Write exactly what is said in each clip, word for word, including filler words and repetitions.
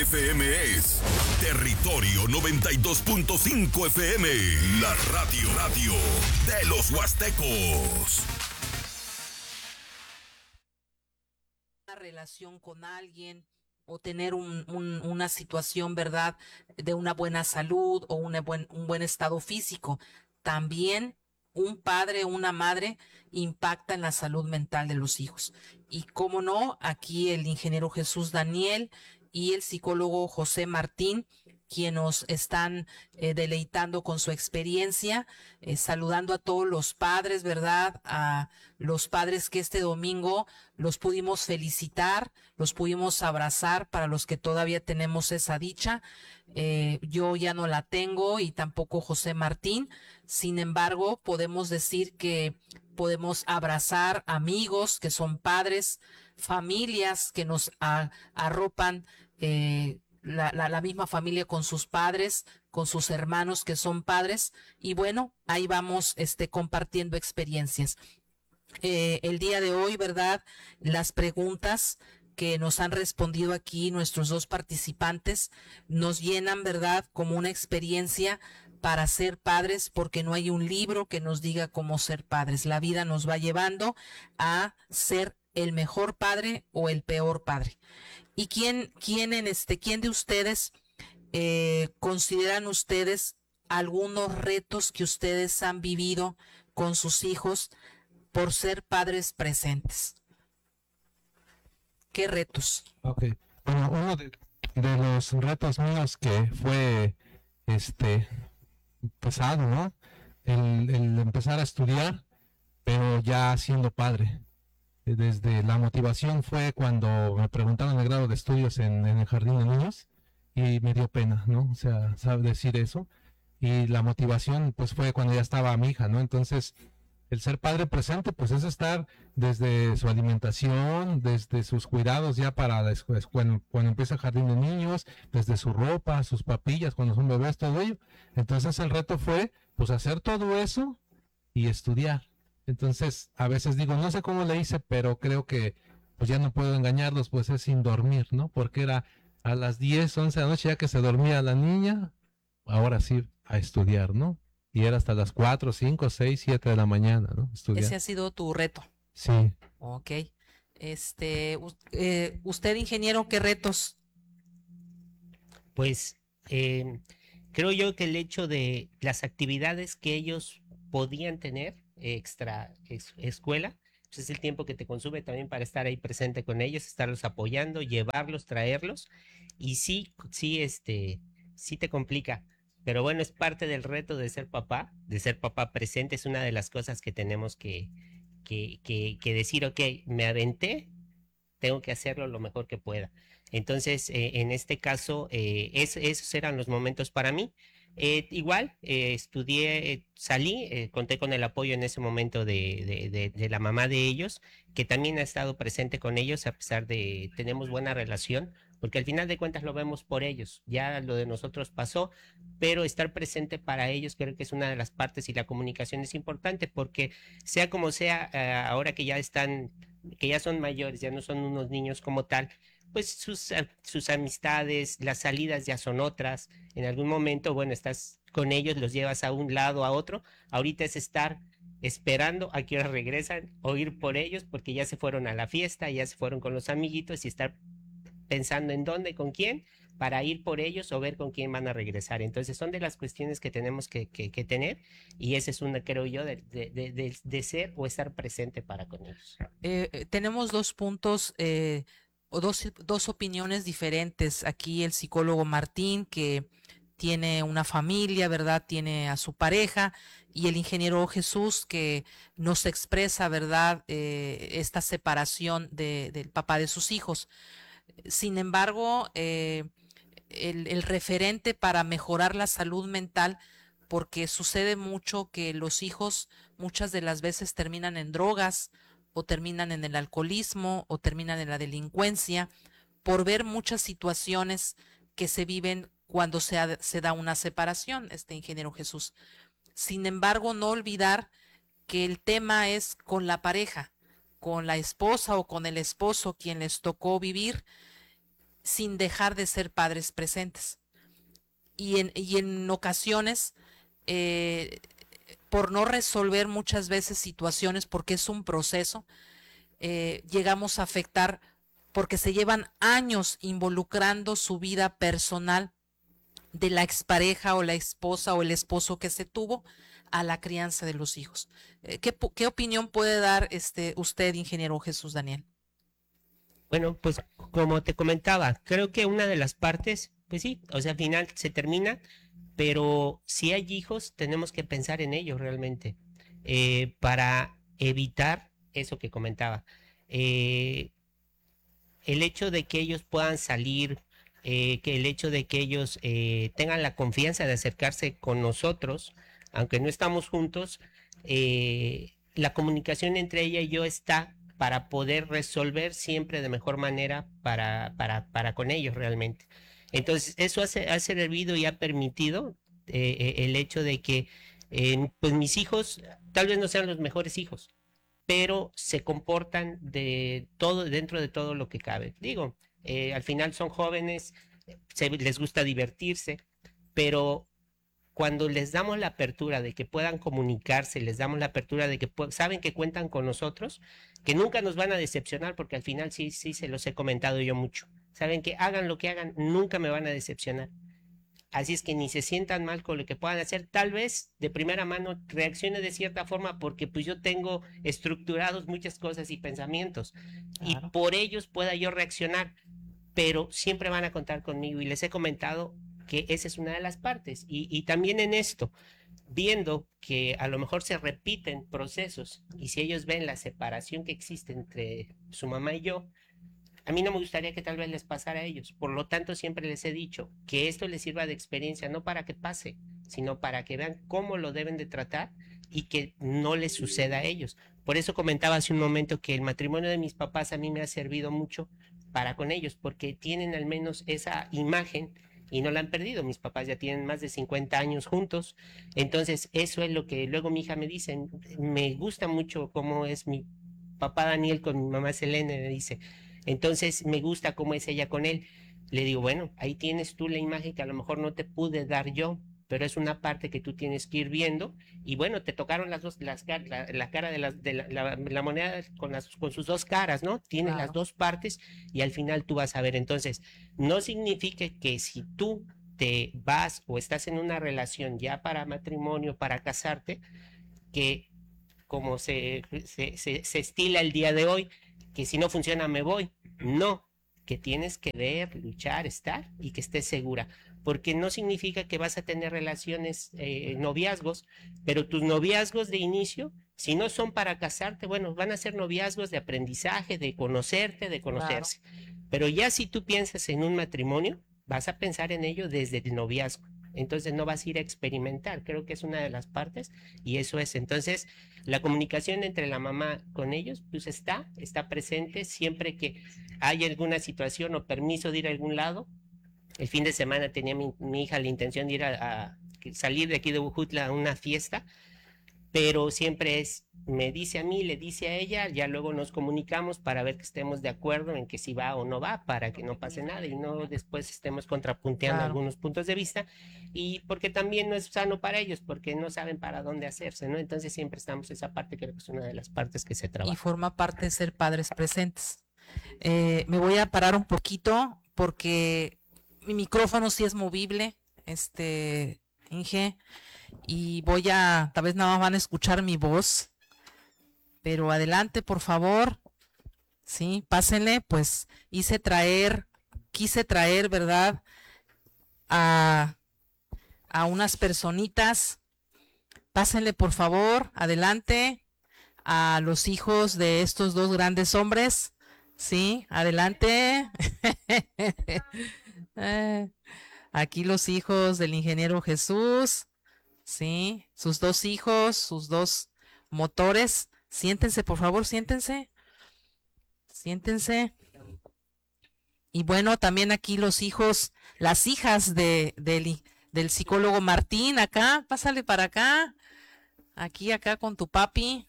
F M es Territorio noventa y dos punto cinco F M, la radio, radio de los huastecos. Una relación con alguien o tener un, un, una situación, ¿verdad?, de una buena salud o una buen, un buen estado físico. También un padre o una madre impacta en la salud mental de los hijos. Y cómo no, aquí el ingeniero Jesús Daniel y el psicólogo José Martín, quienes nos están eh, deleitando con su experiencia, eh, saludando a todos los padres, ¿verdad? A los padres que este domingo los pudimos felicitar, los pudimos abrazar, para los que todavía tenemos esa dicha. Eh, yo ya no la tengo y tampoco José Martín. Sin embargo, podemos decir que podemos abrazar amigos que son padres, familias que nos a, arropan, eh, la, la, la misma familia con sus padres, con sus hermanos que son padres, y bueno, ahí vamos este, compartiendo experiencias. Eh, el día de hoy, ¿verdad? Las preguntas que nos han respondido aquí nuestros dos participantes nos llenan, ¿verdad?, como una experiencia para ser padres, porque no hay un libro que nos diga cómo ser padres. La vida nos va llevando a ser el mejor padre o el peor padre. ¿Y quién, quién en este, quién de ustedes eh, consideran ustedes algunos retos que ustedes han vivido con sus hijos por ser padres presentes? ¿Qué retos? Ok, bueno, uno de, de los retos míos que fue este pesado, ¿no? El, el empezar a estudiar, pero ya siendo padre. Desde la motivación fue cuando me preguntaron el grado de estudios en, en el jardín de niños y me dio pena, ¿no? O sea, sabe decir eso. Y la motivación pues fue cuando ya estaba mi hija, ¿no? Entonces, el ser padre presente pues es estar desde su alimentación, desde sus cuidados ya para la escuela, cuando, cuando empieza el jardín de niños, desde su ropa, sus papillas, cuando son bebés, todo ello. Entonces el reto fue pues hacer todo eso y estudiar. Entonces, a veces digo, no sé cómo le hice, pero creo que pues ya no puedo engañarlos, pues es sin dormir, ¿no? Porque era a las diez, once de la noche ya que se dormía la niña, ahora sí, a estudiar, ¿no? Y era hasta las cuatro, cinco, seis, siete de la mañana, ¿no? Estudiar. Ese ha sido tu reto. Sí. Ok. Este, eh, usted, ingeniero, ¿qué retos? Pues eh, creo yo que el hecho de las actividades que ellos podían tener extra es, escuela, pues es el tiempo que te consume también para estar ahí presente con ellos, estarlos apoyando, llevarlos, traerlos, y sí, sí, este, sí te complica, pero bueno, es parte del reto de ser papá, de ser papá presente, es una de las cosas que tenemos que, que, que, que decir, ok, me aventé, tengo que hacerlo lo mejor que pueda. Entonces, eh, en este caso, eh, es, esos eran los momentos para mí. Eh, igual, eh, estudié, eh, salí, eh, conté con el apoyo en ese momento de, de, de, de la mamá de ellos, que también ha estado presente con ellos, a pesar de tenemos buena relación, porque al final de cuentas lo vemos por ellos, ya lo de nosotros pasó, pero estar presente para ellos creo que es una de las partes, y la comunicación es importante, porque sea como sea, eh, ahora que ya están, que ya son mayores, ya no son unos niños como tal, pues sus, sus amistades, las salidas ya son otras. En algún momento, bueno, estás con ellos, los llevas a un lado, a otro. Ahorita es estar esperando a que hora regresan o ir por ellos, porque ya se fueron a la fiesta, ya se fueron con los amiguitos, y estar pensando en dónde, con quién, para ir por ellos o ver con quién van a regresar. Entonces son de las cuestiones que tenemos que, que, que tener, y esa es una, creo yo, de, de, de, de ser o estar presente para con ellos. Eh, tenemos dos puntos, eh, o dos, dos opiniones diferentes. Aquí el psicólogo Martín, que tiene una familia, ¿verdad? Tiene a su pareja, y el ingeniero Jesús, que nos expresa, ¿verdad?, eh, esta separación de, del papá de sus hijos. Sin embargo, eh, el, el referente para mejorar la salud mental, porque sucede mucho que los hijos muchas de las veces terminan en drogas, o terminan en el alcoholismo, o terminan en la delincuencia, por ver muchas situaciones que se viven cuando se, ha, se da una separación, este ingeniero Jesús. Sin embargo, no olvidar que el tema es con la pareja, con la esposa o con el esposo, quien les tocó vivir. sin dejar de ser padres presentes. Y en, y en ocasiones, eh, por no resolver muchas veces situaciones, porque es un proceso, eh, llegamos a afectar porque se llevan años involucrando su vida personal de la expareja o la esposa o el esposo que se tuvo a la crianza de los hijos. Eh, ¿qué, ¿Qué opinión puede dar este, usted, ingeniero Jesús Daniel? Bueno, pues como te comentaba, creo que una de las partes, pues sí, o sea, al final se termina, pero si hay hijos, tenemos que pensar en ellos realmente, eh, para evitar eso que comentaba. Eh, el hecho de que ellos puedan salir, eh, que el hecho de que ellos eh, tengan la confianza de acercarse con nosotros, aunque no estamos juntos, eh, la comunicación entre ella y yo está para poder resolver siempre de mejor manera para, para, para con ellos realmente. Entonces, eso hace, ha servido y ha permitido eh, el hecho de que eh, pues mis hijos tal vez no sean los mejores hijos, pero se comportan de todo, dentro de todo lo que cabe. Digo, eh, al final son jóvenes, se, les gusta divertirse, pero cuando les damos la apertura de que puedan comunicarse, les damos la apertura de que saben que cuentan con nosotros, que nunca nos van a decepcionar, porque al final sí, sí se los he comentado yo mucho. Saben que hagan lo que hagan, nunca me van a decepcionar. Así es que ni se sientan mal con lo que puedan hacer. Tal vez de primera mano reaccione de cierta forma porque pues yo tengo estructurados muchas cosas y pensamientos, claro, y por ellos pueda yo reaccionar, pero siempre van a contar conmigo, y les he comentado que esa es una de las partes. Y, y también en esto, viendo que a lo mejor se repiten procesos, y si ellos ven la separación que existe entre su mamá y yo, a mí no me gustaría que tal vez les pasara a ellos. Por lo tanto, siempre les he dicho que esto les sirva de experiencia, no para que pase, sino para que vean cómo lo deben de tratar y que no les suceda a ellos. Por eso comentaba hace un momento que el matrimonio de mis papás a mí me ha servido mucho para con ellos, porque tienen al menos esa imagen y no la han perdido. Mis papás ya tienen más de cincuenta años juntos. Entonces, eso es lo que luego mi hija me dice. Me gusta mucho cómo es mi papá Daniel con mi mamá Selene, me dice. Entonces me gusta cómo es ella con él. Le digo, bueno, ahí tienes tú la imagen que a lo mejor no te pude dar yo, pero es una parte que tú tienes que ir viendo. Y bueno, te tocaron las dos, las, la, la cara de, las, de la, la, la moneda con, las, con sus dos caras, ¿no? Tienes claro. las dos partes y al final tú vas a ver. Entonces, no significa que si tú te vas o estás en una relación ya para matrimonio, para casarte, que como se, se, se, se estila el día de hoy, que si no funciona me voy. No, que tienes que ver, luchar, estar y que estés segura, porque no significa que vas a tener relaciones, eh, noviazgos, pero tus noviazgos de inicio, si no son para casarte, bueno, van a ser noviazgos de aprendizaje, de conocerte, de conocerse. Claro. Pero ya si tú piensas en un matrimonio, vas a pensar en ello desde el noviazgo. Entonces no vas a ir a experimentar, creo que es una de las partes, y eso es. Entonces, la comunicación entre la mamá con ellos, pues está, está presente siempre que hay alguna situación o permiso de ir a algún lado. El fin de semana tenía mi, mi hija la intención de ir a, a salir de aquí de Ujutla a una fiesta, pero siempre es, me dice a mí, le dice a ella, ya luego nos comunicamos para ver que estemos de acuerdo en que si va o no va, para que no pase nada y no después estemos contrapunteando claro. algunos puntos de vista, y porque también no es sano para ellos, porque no saben para dónde hacerse, ¿no? Entonces siempre estamos, esa parte creo que es una de las partes que se trabaja. Y forma parte de ser padres presentes. Eh, me voy a parar un poquito porque mi micrófono sí es movible, este, Inge, y voy a, tal vez nada más van a escuchar mi voz, pero adelante, por favor. Sí, pásenle, pues hice traer, quise traer, ¿verdad? A, a unas personitas. Pásenle, por favor, adelante, a los hijos de estos dos grandes hombres. Sí, adelante. eh, aquí los hijos del ingeniero Jesús. Sí, sus dos hijos, sus dos motores. Siéntense, por favor, siéntense. Siéntense. Y bueno, también aquí los hijos, las hijas de, de, del psicólogo Martín, acá, pásale para acá. Aquí, acá con tu papi.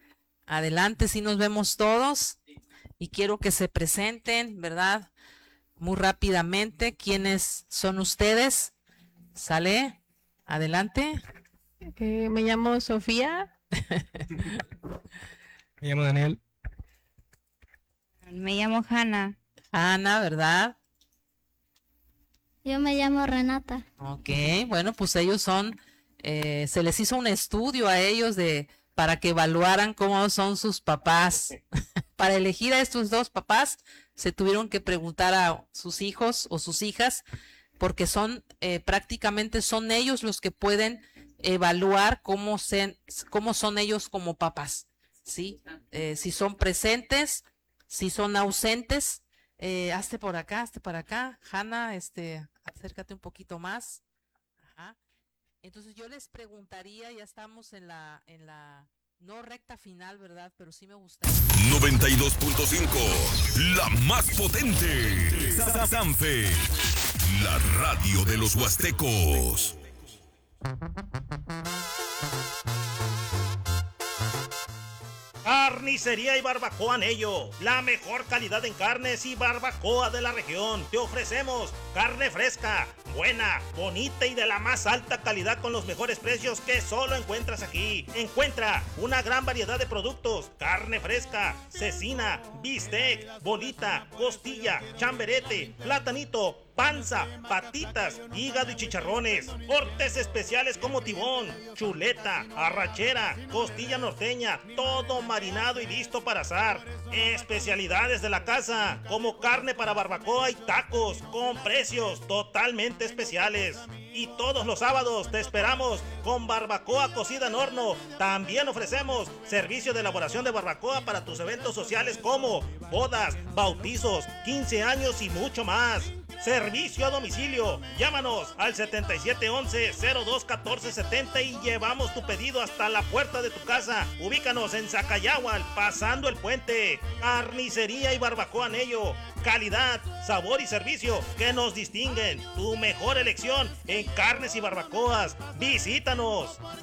Adelante, si nos vemos todos. Y quiero que se presenten, ¿verdad? muy rápidamente quiénes son ustedes. ¿Sale? Adelante. Eh, me llamo Sofía. Me llamo Daniel. Me llamo Hanna. Ana, ¿verdad? Yo me llamo Renata. Ok, bueno, pues ellos son, eh, se les hizo un estudio a ellos de para que evaluaran cómo son sus papás. Para elegir a estos dos papás, se tuvieron que preguntar a sus hijos o sus hijas, porque son eh, prácticamente son ellos los que pueden evaluar cómo, se, cómo son ellos como papás, ¿sí? Eh, si son presentes, si son ausentes. Eh, hazte por acá, hazte para acá. Hanna, este, acércate un poquito más. Ajá. Entonces yo les preguntaría, ya estamos en la, en la, no recta final, ¿verdad? Pero sí me gustaría. noventa y dos punto cinco, la más potente. Sanfe, la radio de los huastecos. Carnicería y Barbacoa Anello, la mejor calidad en carnes y barbacoa de la región. Te ofrecemos carne fresca, buena, bonita y de la más alta calidad con los mejores precios que solo encuentras aquí. Encuentra una gran variedad de productos: carne fresca, cecina, bistec, bolita, costilla, chamberete, platanito, panza, patitas, hígado y chicharrones, cortes especiales como tibón, chuleta, arrachera, costilla norteña, todo marinado y listo para asar. Especialidades de la casa, como carne para barbacoa y tacos, con precios totalmente especiales. Y todos los sábados te esperamos con barbacoa cocida en horno. También ofrecemos servicio de elaboración de barbacoa para tus eventos sociales como bodas, bautizos, quince años y mucho más. Servicio a domicilio. Llámanos al setenta y siete once, cero dos catorce setenta y llevamos tu pedido hasta la puerta de tu casa. Ubícanos en Zacayahual, pasando el puente. Carnicería y Barbacoa Anello. Calidad, sabor y servicio que nos distinguen. Tu mejor elección en carnes y barbacoas. Visítanos.